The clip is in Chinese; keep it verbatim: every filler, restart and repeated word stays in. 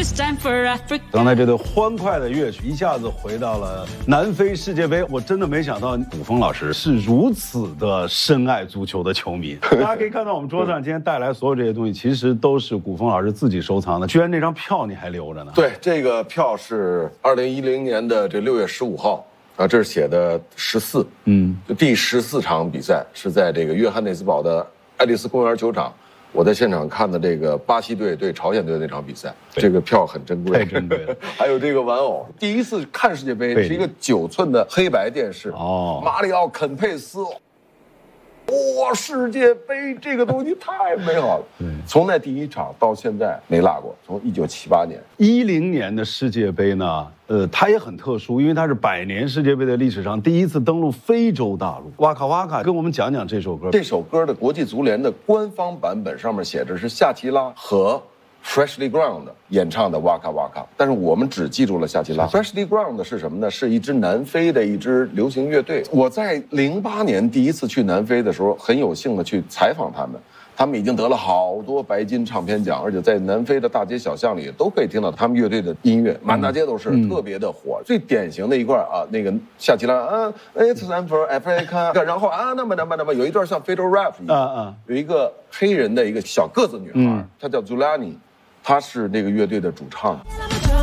刚才这段欢快的乐曲一下子回到了南非世界杯，我真的没想到古风老师是如此的深爱足球的球迷。大家可以看到我们桌上今天带来所有这些东西，其实都是古风老师自己收藏的。居然那张票你还留着呢？ 对，这个票是二零一零年的这六月十五号啊，这是写的十四，嗯，就第十四场比赛是在这个约翰内斯堡的爱丽丝公园球场。我在现场看的这个巴西队对朝鲜队那场比赛，这个票很珍贵， 太珍贵了。 还有这个玩偶，第一次看世界杯是一个九寸的黑白电视，哦，马里奥·肯佩斯，哇，世界杯这个东西太美好了。从那第一场到现在没落过，从一九七八年、 一零年的世界杯呢，呃，它也很特殊，因为它是百年世界杯的历史上第一次登陆非洲大陆。哇卡哇卡，跟我们讲讲这首歌。 这首歌的国际足联的官方版本上面写着是夏奇拉和 Freshly Ground 演唱的哇卡哇卡，但是我们只记住了夏奇拉。Freshly Ground 是什么呢？是一支南非的一支流行乐队。我在零八年第一次去南非的时候，很有幸的去采访他们。他们已经得了好多白金唱片奖，而且在南非的大街小巷里都可以听到他们乐队的音乐，满大街都是，特别的火。最典型的一块啊，那个夏奇拉啊 ，It's time for Africa， 然后啊，那么那么那么有一段像非洲 rap 一样，啊啊，有一个黑人的一个小个子女孩，她叫 Zulani， 她是那个乐队的主唱。